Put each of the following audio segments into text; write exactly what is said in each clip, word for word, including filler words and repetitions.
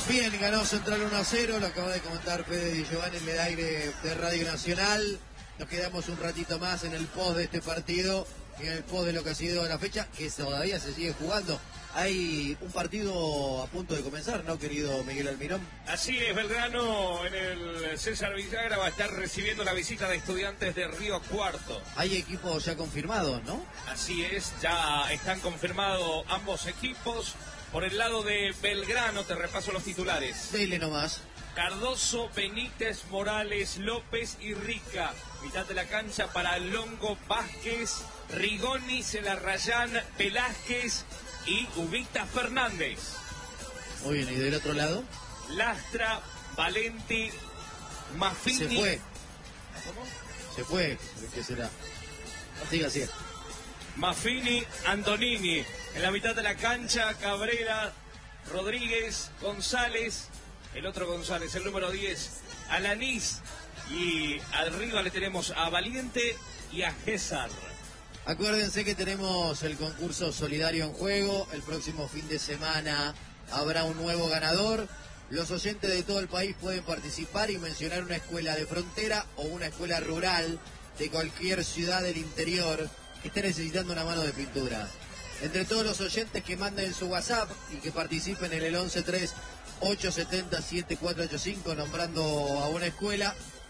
Bien, ganó Central uno a cero, lo acaba de comentar Fede Di Giovanni en el aire de Radio Nacional. Nos quedamos un ratito más en el post de este partido y en el post de lo que ha sido la fecha, que todavía se sigue jugando. Hay un partido a punto de comenzar, ¿no, querido Miguel Almirón? Así es, Belgrano en el César Villagra va a estar recibiendo la visita de Estudiantes de Río Cuarto. Hay equipos ya confirmados, ¿no? Así es, ya están confirmados ambos equipos. Por el lado de Belgrano, te repaso los titulares. Dele nomás. Cardoso, Benítez, Morales, López y Rica. Mitad de la cancha para Longo, Vázquez, Rigoni, Celarrayán, Velázquez y Ubita Fernández. Muy bien, ¿y del otro lado? Lastra, Valenti, Maffini. Se fue. ¿Cómo? Se fue. ¿Qué será? Siga, siga. Maffini, Antonini. En la mitad de la cancha, Cabrera, Rodríguez, González. El otro González, el número diez, Alanís. Y arriba le tenemos a Valiente y a César. Acuérdense que tenemos el concurso solidario en juego. El próximo fin de semana habrá un nuevo ganador. Los oyentes de todo el país pueden participar y mencionar una escuela de frontera o una escuela rural de cualquier ciudad del interior que esté necesitando una mano de pintura. Entre todos los oyentes que manden su WhatsApp y que participen en el once tres ocho siete cero siete cuatro ocho cinco nombrando a una escuela,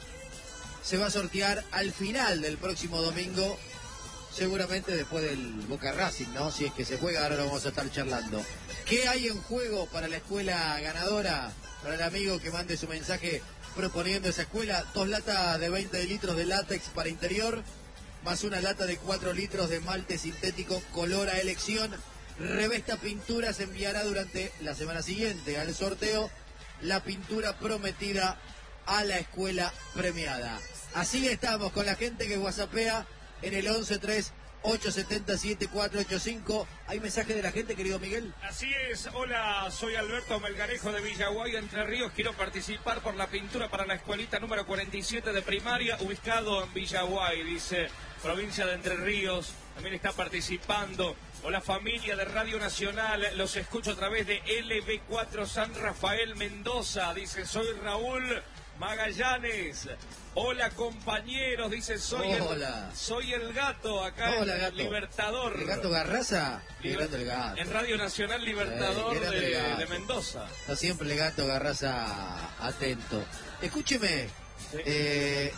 se va a sortear al final del próximo domingo, seguramente después del Boca Racing, ¿no? Si es que se juega, ahora lo vamos a estar charlando. ¿Qué hay en juego para la escuela ganadora? Para el amigo que mande su mensaje proponiendo esa escuela, dos latas de veinte litros de látex para interior, más una lata de cuatro litros de malte sintético color a elección. Revesta Pintura se enviará durante la semana siguiente al sorteo la pintura prometida a la escuela premiada. Así estamos con la gente que whatsappea en el once tres ocho siete cero siete cuatro ocho cinco. ¿Hay mensaje de la gente, querido Miguel? Así es. Hola, soy Alberto Melgarejo de Villaguay, Entre Ríos. Quiero participar por la pintura para la escuelita número cuarenta y siete de primaria, ubicado en Villaguay, dice, provincia de Entre Ríos. También está participando. Hola, familia de Radio Nacional, los escucho a través de L B cuatro San Rafael, Mendoza. Dice, soy Raúl Magallanes. Hola, compañeros, dice, soy, Hola. El, soy el gato, acá Hola, en gato. Libertador. ¿El gato Garraza? Liber... El gato. En Radio Nacional Libertador eh, de, de Mendoza. Está siempre el gato Garraza atento. Escúcheme, sí. eh,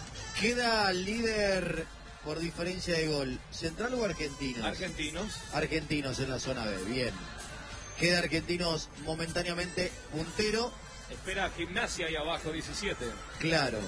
queda líder por diferencia de gol, ¿Central o Argentinos? Argentinos. Argentinos en la zona B, bien. Queda Argentinos momentáneamente puntero. Espera Gimnasia ahí abajo, diecisiete. Claro.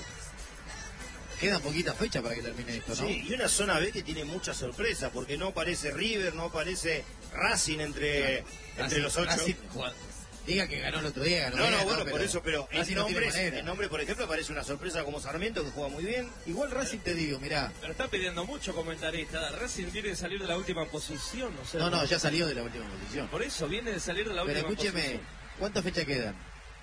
Quedan poquitas fechas para que termine esto, ¿no? Sí, y una zona B que tiene mucha sorpresa, porque no aparece River, no aparece Racing entre, claro. entre Racing, los ocho. Racing, diga que ganó el otro día, ganó No, bien, no, bueno, ¿no? por eso, pero en no nombre, en nombre, por ejemplo, aparece una sorpresa como Sarmiento, que juega muy bien. Igual Racing, te digo, mirá. Pero está pidiendo mucho comentarista. Racing viene de salir de la última posición, o sea, No, no, ya salió de la última posición. Por eso, viene de salir de la pero última escúcheme, posición. ¿cuántas fechas quedan?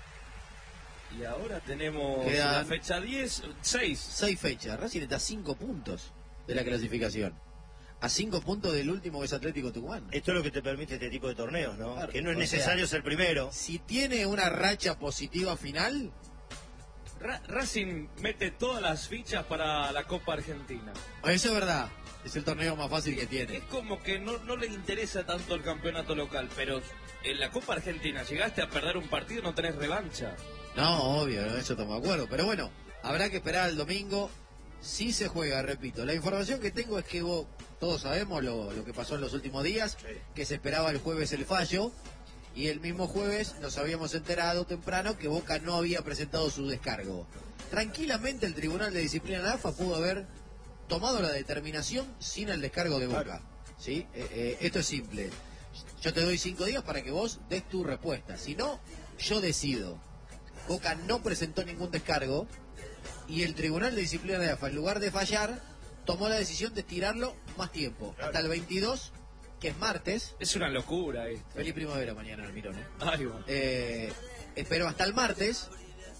Y ahora tenemos Quedan la fecha diez, seis. seis fechas. Racing está a cinco puntos de la clasificación. A cinco puntos del último, que es Atlético Tucumán. Esto es lo que te permite este tipo de torneos, ¿no? Claro, que no es o necesario sea, ser primero. Si tiene una racha positiva final... Ra Racing mete todas las fichas para la Copa Argentina. Eso es verdad. Es el torneo más fácil que tiene. Es como que no, no le interesa tanto el campeonato local, pero en la Copa Argentina llegaste a perder un partido, no tenés revancha. No, obvio, eso estamos de acuerdo. Pero bueno, habrá que esperar al domingo. Si se juega, repito. La información que tengo es que vos, todos sabemos lo, lo que pasó en los últimos días, sí. que se esperaba el jueves el fallo, y el mismo jueves nos habíamos enterado temprano que Boca no había presentado su descargo. Tranquilamente el Tribunal de Disciplina de la A F A pudo haber tomado la determinación sin el descargo de Boca. Claro. ¿Sí? Eh, eh, esto es simple. Yo te doy cinco días para que vos des tu respuesta. Si no, yo decido. Boca no presentó ningún descargo y el Tribunal de Disciplina de la A F A, en lugar de fallar, tomó la decisión de tirarlo más tiempo, claro. hasta el veintidós, que es martes. Es una locura esto. Feliz primavera mañana, Almirón. ¿eh? Ay, bueno. eh, espero hasta el martes.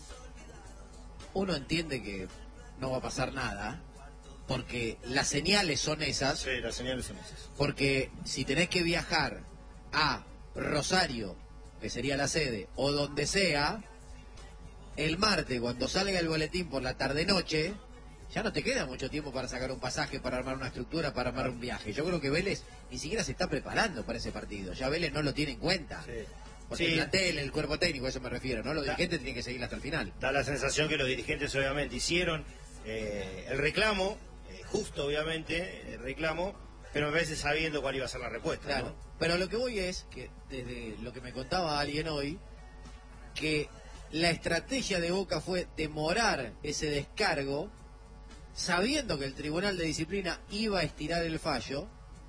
Uno entiende que no va a pasar nada, porque las señales son esas. Sí, las señales son esas. Porque si tenés que viajar a Rosario que sería la sede, o donde sea, el martes, cuando salga el boletín por la tarde-noche, ya no te queda mucho tiempo para sacar un pasaje, para armar una estructura, para armar un viaje. Yo creo que Vélez ni siquiera se está preparando para ese partido. Ya Vélez no lo tiene en cuenta. Sí. Porque sí. El plantel, el cuerpo técnico, a eso me refiero, ¿no? Los da, dirigentes tienen que seguir hasta el final. Da la sensación que los dirigentes obviamente hicieron eh, el reclamo, eh, justo obviamente, el reclamo, pero a veces sabiendo cuál iba a ser la respuesta. Claro. ¿No? Pero lo que voy es que, desde lo que me contaba alguien hoy, que la estrategia de Boca fue demorar ese descargo, sabiendo que el Tribunal de Disciplina iba a estirar el fallo,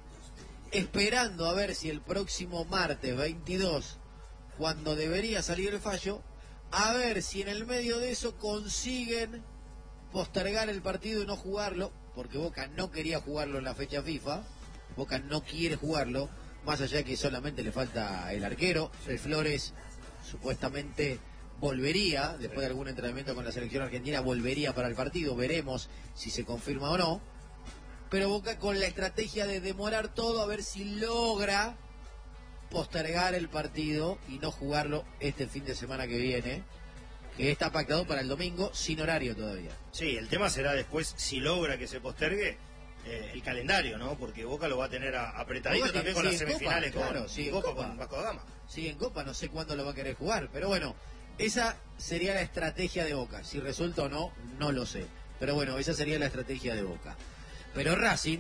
esperando a ver si el próximo martes veintidós, cuando debería salir el fallo, a ver si en el medio de eso consiguen postergar el partido y no jugarlo, porque Boca no quería jugarlo en la fecha FIFA, Boca no quiere jugarlo, más allá de que solamente le falta el arquero, el Flores supuestamente volvería, después de algún entrenamiento con la selección argentina, volvería para el partido, veremos si se confirma o no, pero Boca con la estrategia de demorar todo a ver si logra postergar el partido y no jugarlo este fin de semana que viene, que está pactado para el domingo sin horario todavía. Sí, el tema será después si logra que se postergue eh, el calendario, ¿no? Porque Boca lo va a tener a, apretadito Boca también con las semifinales Copa, con, claro, sí, Copa, Copa con Vasco da Gama. Sí, en Copa, no sé cuándo lo va a querer jugar, pero bueno, esa sería la estrategia de Boca. Si resulta o no, no lo sé. Pero bueno, esa sería la estrategia de Boca. Pero Racing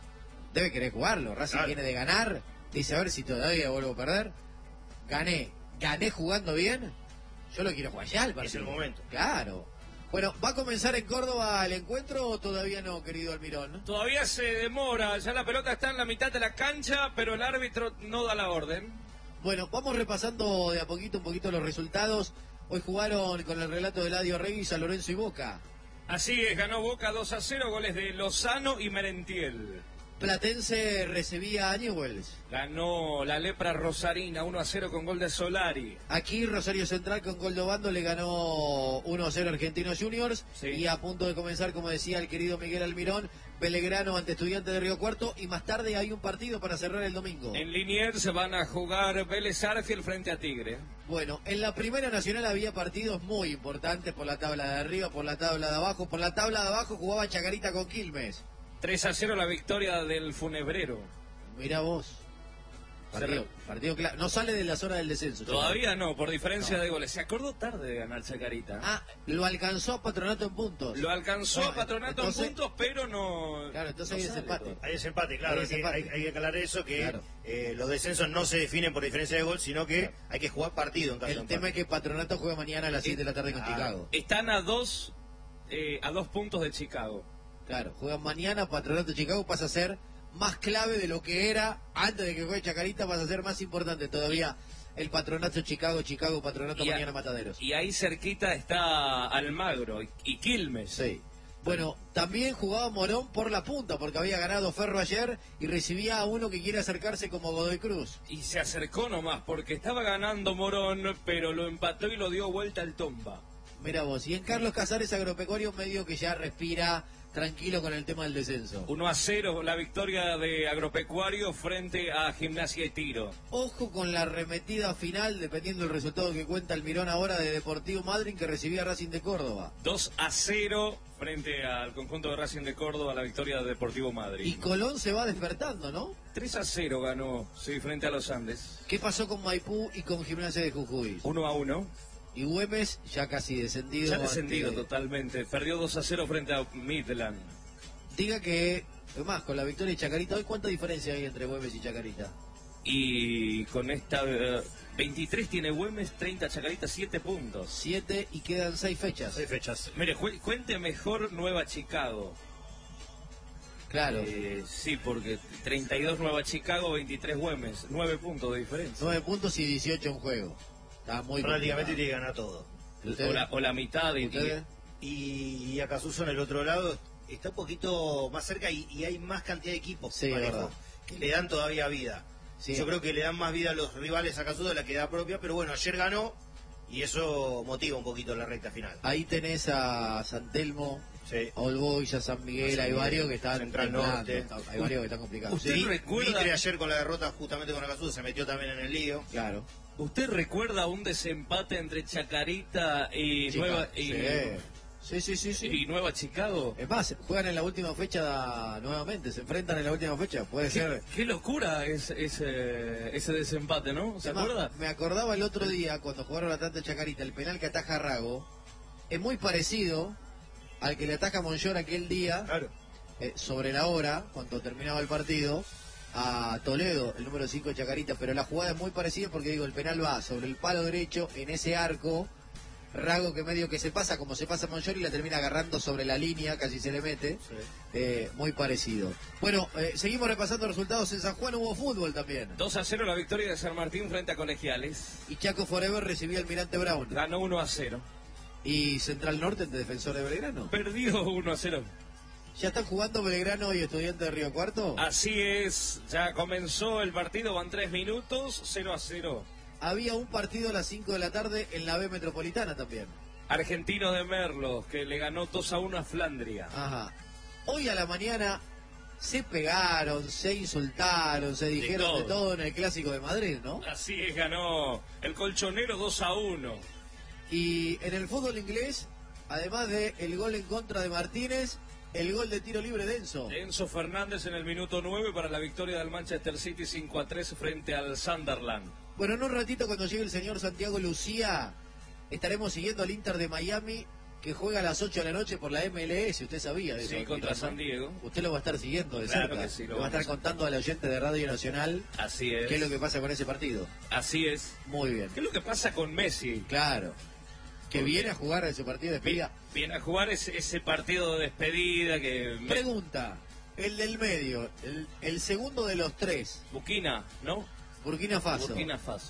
debe querer jugarlo. Racing claro. Viene de ganar. Dice, a ver si todavía vuelvo a perder. Gané. Gané jugando bien. Yo lo quiero jugar ya al partido. Es el momento. Claro. Bueno, ¿va a comenzar en Córdoba el encuentro o todavía no, querido Almirón? Todavía se demora. Ya la pelota está en la mitad de la cancha, pero el árbitro no da la orden. Bueno, vamos repasando de a poquito un poquito los resultados. Hoy jugaron con el relato de Eladio Rey, San Lorenzo y Boca. Así es, ganó Boca dos a cero, goles de Lozano y Merentiel. Platense recibía a Newell's. Ganó la Lepra Rosarina uno a cero con gol de Solari. Aquí Rosario Central con gol de Obando le ganó uno a cero Argentinos Juniors. Sí. Y a punto de comenzar, como decía el querido Miguel Almirón, Belgrano ante Estudiantes de Río Cuarto. Y más tarde hay un partido para cerrar el domingo. En Liniers se van a jugar Vélez Arfiel frente a Tigre. Bueno, en la Primera Nacional había partidos muy importantes por la tabla de arriba, por la tabla de abajo. Por la tabla de abajo jugaba Chacarita con Quilmes. tres a cero la victoria del Funebrero. Mira vos. Partido, partido claro. No sale de la zona del descenso. Todavía no, por diferencia no. de goles. Se acordó tarde de ganar Chacarita. Ah, lo alcanzó a Patronato en puntos. Lo alcanzó no, a Patronato entonces, en puntos, pero no... Claro, entonces no hay ese empate. Hay ese empate, claro. Hay, ese empate. Hay, hay que aclarar eso, que claro. eh, los descensos no se definen por diferencia de gol, sino que claro. hay que jugar partido en caso El de tema es que Patronato juega mañana a las siete de la tarde con ah, Chicago. Están a dos, eh, a dos puntos de Chicago. Claro, juegan mañana, Patronato Chicago pasa a ser más clave de lo que era antes de que juegue Chacarita, pasa a ser más importante todavía el Patronato Chicago, Chicago, Patronato y mañana a, Mataderos. Y ahí cerquita está Almagro y, y Quilmes. Sí. Bueno, también jugaba Morón por la punta, porque había ganado Ferro ayer y recibía a uno que quiere acercarse como Godoy Cruz. Y se acercó nomás, porque estaba ganando Morón, pero lo empató y lo dio vuelta al Tomba. Mira vos, y en Carlos Casares Agropecuario medio que ya respira tranquilo con el tema del descenso. uno a cero la victoria de Agropecuario frente a Gimnasia y Tiro. Ojo con la arremetida final, dependiendo del resultado que cuenta Almirón ahora, de Deportivo Madryn, que recibía a Racing de Córdoba. dos a cero frente al conjunto de Racing de Córdoba, la victoria de Deportivo Madryn. Y Colón se va despertando, ¿no? tres a cero ganó, sí, frente a los Andes. ¿Qué pasó con Maipú y con Gimnasia de Jujuy? uno a uno. Y Güemes ya casi descendido. Ya descendido ante... totalmente. Perdió dos a cero frente a Midland. Diga que, además, con la victoria de Chacarita, ¿hoy cuánta diferencia hay entre Güemes y Chacarita? Y con esta uh, veintitrés tiene Güemes, treinta Chacarita, siete puntos. siete y quedan seis fechas. seis fechas. Mire, cuente mejor Nueva Chicago. Claro. Eh, sí, porque treinta y dos Nueva Chicago, veintitrés Güemes. nueve puntos de diferencia. nueve puntos y dieciocho en juego. Está muy prácticamente tiene que ganar todo. O la, o la mitad. De, y, y Acasuso en el otro lado está un poquito más cerca y, y hay más cantidad de equipos sí, parejos, que le dan todavía vida. Sí. Yo creo que le dan más vida a los rivales a Acasuso de la que da propia, pero bueno, ayer ganó y eso motiva un poquito la recta final. Ahí tenés a San Telmo, sí. a Olboy, a San Miguel, San hay varios que están Central Norte. Hay varios que están complicados. ¿Usted sí, recuerda? Mitre ayer con la derrota justamente con Acasuso se metió también en el lío. Claro. ¿Usted recuerda un desempate entre Chacarita y Chica, Nueva y, sí, sí, sí, sí. y Nueva Chicago? Es más, juegan en la última fecha nuevamente, se enfrentan en la última fecha, puede ¿Qué, ser. qué locura es ese, ese desempate, ¿no? ¿Se Además, acuerda? me acordaba el otro día, cuando jugaron Atlanta Chacarita, el penal que ataja Rago, es muy parecido al que le ataca Monllor aquel día, Claro. eh, sobre la hora, cuando terminaba el partido, a Toledo, el número cinco de Chacarita, pero la jugada es muy parecida porque, digo, el penal va sobre el palo derecho, en ese arco, Rago que medio que se pasa como se pasa Monllor y la termina agarrando sobre la línea, casi se le mete, Sí. eh, muy parecido. Bueno, eh, seguimos repasando resultados. En San Juan hubo fútbol también, dos a cero la victoria de San Martín frente a Colegiales. y Chaco Forever recibió al Almirante Brown, Ganó uno a cero. y Central Norte de Defensor de Belgrano. Perdió uno a cero. ¿Ya están jugando Belgrano y Estudiantes de Río Cuarto? Así es, ya comenzó el partido, van tres minutos, cero a cero. Había un partido a las cinco de la tarde en la B Metropolitana también. Argentino de Merlos, que le ganó dos a uno a Flandria. Ajá. Hoy a la mañana se pegaron, se insultaron, se dijeron todo. de todo en el Clásico de Madrid, ¿no? Así es, ganó el Colchonero dos a uno. Y en el fútbol inglés, además de el gol en contra de Martínez, el gol de tiro libre de Enzo. Enzo Fernández en el minuto nueve para la victoria del Manchester City cinco a tres frente al Sunderland. Bueno, en un ratito cuando llegue el señor Santiago Lucía, estaremos siguiendo al Inter de Miami, que juega a las ocho de la noche por la M L S. Usted sabía de eso. Sí, contra Quizás, ¿no? San Diego. Usted lo va a estar siguiendo de Claro cerca. que sí, lo Le va a estar vamos a- contando al oyente de Radio Nacional Así es. qué es lo que pasa con ese partido. Así es. Muy bien. ¿Qué es lo que pasa con Messi? Claro. Que Porque- viene a jugar ese partido de Vi- despedida. Viene a jugar ese, ese partido de despedida que... me- Pregunta, el del medio, el, el segundo de los tres, Burkina, ¿no? Burkina Faso. Burkina Faso.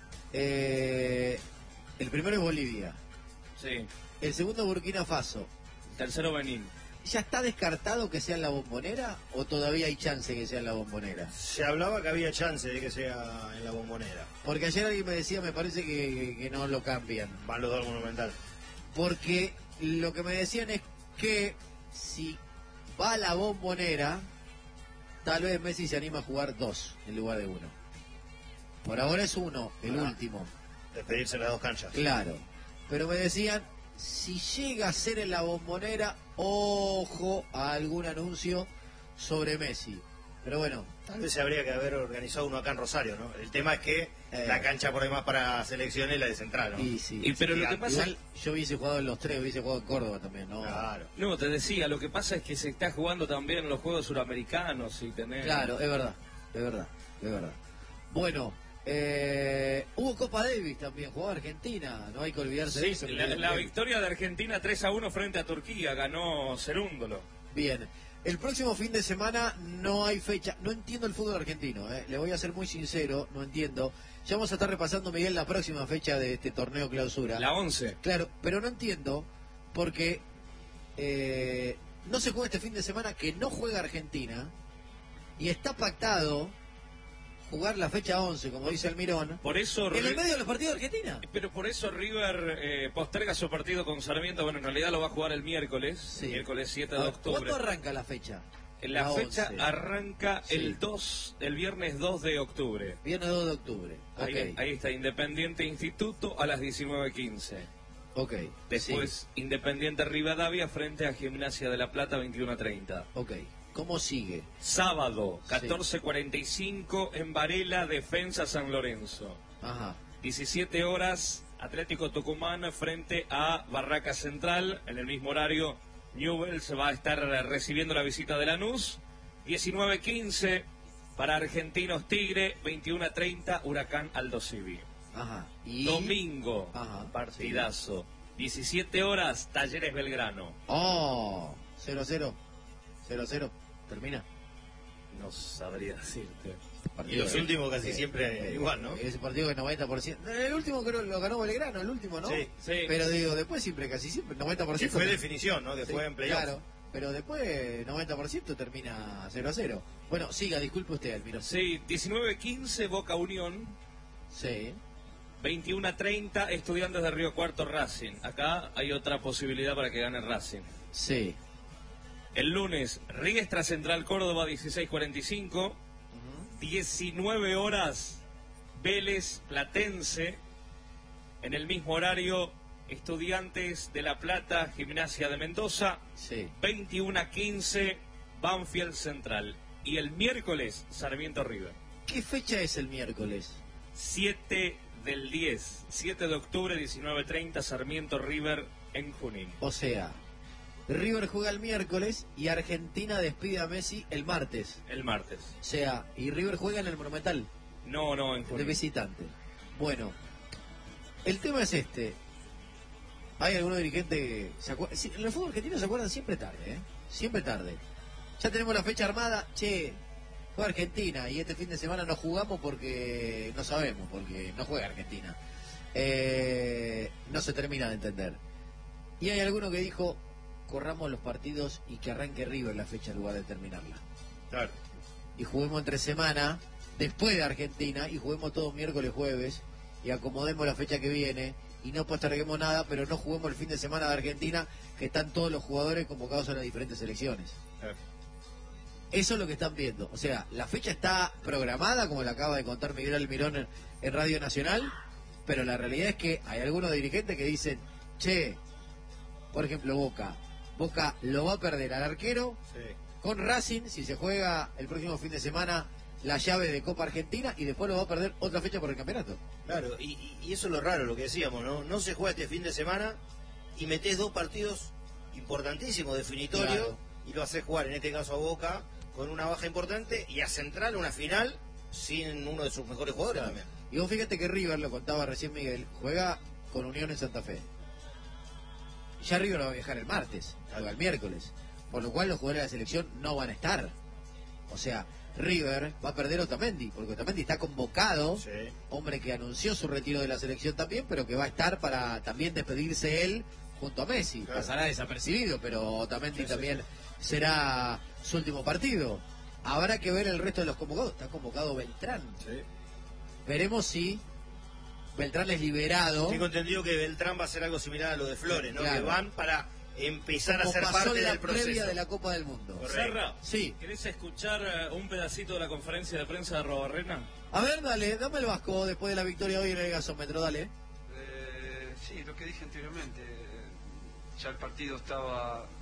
Eh, el primero es Bolivia. Sí. El segundo Burkina Faso. Tercero Benín. ¿Ya está descartado que sea en la Bombonera o todavía hay chance que sea en la Bombonera? Se hablaba que había chance de que sea en la Bombonera. Porque ayer alguien me decía, me parece que, que no lo cambian. Van los dos al Monumental. Porque lo que me decían es que si va a la Bombonera, tal vez Messi se anima a jugar dos en lugar de uno. Por ahora es uno, el Ah. último. Despedirse en las dos canchas. Claro. Pero me decían, si llega a ser en la Bombonera, ojo a algún anuncio sobre Messi. Pero bueno, Tal vez se habría que haber organizado uno acá en Rosario, ¿no? El tema es que Eh. la cancha por demás para selecciones es la de Central, ¿no? y sí. Y pero lo que Igual pasa... yo hubiese jugado en los tres, hubiese jugado en Córdoba también, ¿no? Claro. No, te decía, lo que pasa es que se está jugando también en los Juegos Suramericanos y tener... Claro, es verdad, es verdad, es verdad. Bueno, eh, hubo Copa Davis también, jugó Argentina, no hay que olvidarse de Sí, eso. que la, bien, la bien. victoria de Argentina tres a uno frente a Turquía, ganó Cerúndolo. Bien, el próximo fin de semana no hay fecha, no entiendo el fútbol argentino, eh. Le voy a ser muy sincero, no entiendo. Ya vamos a estar repasando, Miguel, la próxima fecha de este torneo clausura. La once. Claro, pero no entiendo porque eh, no se juega este fin de semana que no juega Argentina y está pactado jugar la fecha once, como dice Almirón, Por eso... en el Ri- medio de los partidos de Argentina. Pero por eso River eh, posterga su partido con Sarmiento. Bueno, en realidad lo va a jugar el miércoles, Sí. miércoles siete A de ver, octubre. ¿cuándo arranca la fecha? La, fecha once. arranca Sí. el dos, el viernes dos de octubre. Viernes dos de octubre. Ahí, Ok, ahí está, Independiente Instituto a las diecinueve quince. ok. Después, Independiente Rivadavia frente a Gimnasia de la Plata, veintiuno a treinta. Sí, ok. ¿Cómo sigue? Sábado, catorce cuarenta y cinco en Varela, Defensa San Lorenzo. Ajá. diecisiete horas, Atlético Tucumán frente a Barraca Central. En el mismo horario, Newell's va a estar recibiendo la visita de Lanús. diecinueve quince para Argentinos Tigre, veintiuno a treinta Huracán Aldo Civi. Ajá. Y... Domingo, Ajá, partidazo. diecisiete horas, Talleres Belgrano. Oh, cero cero. cero cero. Termina. No sabría decirte. Y los últimos casi siempre igual, ¿no? Ese partido que noventa por ciento. El último creo que lo ganó Belgrano, el último, ¿no? Sí, sí. Pero digo, después siempre, casi siempre, noventa por Que ciento. fue definición, ¿no? Que Sí, fue en playoff. claro, pero después noventa por ciento termina cero a cero. Bueno, siga, disculpe usted, Almirón. Sí, diecinueve quince Boca Unión. Sí. veintiuno a treinta Estudiantes de Río Cuarto Racing. Acá hay otra posibilidad para que gane Racing. Sí. El lunes, Riestra Central Córdoba, dieciséis cuarenta y cinco. Ujú. diecinueve horas, Vélez Platense. En el mismo horario, Estudiantes de La Plata, Gimnasia de Mendoza. Sí. veintiuno a quince, Banfield Central. Y el miércoles, Sarmiento River. ¿Qué fecha es el miércoles? siete del diez. siete de octubre, diecinueve treinta, Sarmiento River en Junín. O sea, River juega el miércoles y Argentina despide a Messi el martes. El martes. O sea, y River juega en el Monumental. No, no, en De Junín. visitante. Bueno, el tema es este. Hay algunos dirigentes que se acuerdan. En el fútbol argentino se acuerdan siempre tarde, ¿eh? Siempre tarde. Ya tenemos la fecha armada. Che, juega Argentina y este fin de semana no jugamos porque no sabemos, porque no juega Argentina. Eh, no se termina de entender. Y hay alguno que dijo: corramos los partidos y que arranque River la fecha en lugar de terminarla. Claro. Y juguemos entre semana, después de Argentina, y juguemos todos miércoles, jueves, y acomodemos la fecha que viene, y no posterguemos nada, pero no juguemos el fin de semana de Argentina, que están todos los jugadores convocados a las diferentes selecciones. Claro. Eso es lo que están viendo. O sea, la fecha está programada, como le acaba de contar Miguel Almirón en, en Radio Nacional, pero la realidad es que hay algunos dirigentes que dicen: che, por ejemplo, Boca. Boca lo va a perder al arquero, Sí. con Racing, si se juega el próximo fin de semana la llave de Copa Argentina, y después lo va a perder otra fecha por el campeonato. Claro, y, y- y eso es lo raro, lo que decíamos, ¿no? No se juega este fin de semana y metés dos partidos importantísimos, definitorios, Claro. y lo haces jugar, en este caso a Boca, con una baja importante, y a Central una final sin uno de sus mejores jugadores Claro. también. Y vos fíjate que River, lo contaba recién Miguel, juega con Unión en Santa Fe. Ya River va a viajar el martes, juega el miércoles, por lo cual los jugadores de la selección no van a estar. O sea, River va a perder a Otamendi, porque Otamendi está convocado, Sí. hombre que anunció su retiro de la selección también, pero que va a estar para también despedirse él junto a Messi. Claro. Pasará desapercibido, pero Otamendi Sí, sí, también sí. será su último partido. Habrá que ver el resto de los convocados. Está convocado Beltrán. Sí. Veremos si Beltrán es liberado. Tengo entendido que Beltrán va a hacer algo similar a lo de Flores, ¿no? Claro. Que van para empezar como a ser pasó parte en la del proceso. previa de la Copa del Mundo. Correcto. Serra, Sí. ¿querés escuchar eh, un pedacito de la conferencia de prensa de Robarrena? A ver, dale, dame el Vasco después de la victoria hoy en el gasómetro, dale. Eh, sí, lo que dije anteriormente, eh, ya el partido estaba